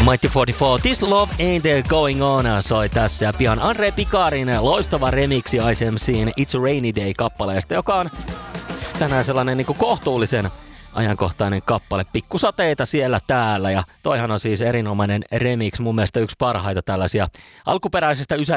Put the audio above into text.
Mighty 44, This Love Ain't Going On soi tässä ja pian Andre Picarin loistava remixi Ice MC:n It's a Rainy Day -kappaleesta, joka on tänään sellainen niin kuin kohtuullisen ajankohtainen kappale. Pikkusateita siellä täällä ja toihan on siis erinomainen remix, mun mielestä yksi parhaita tällaisia alkuperäisestä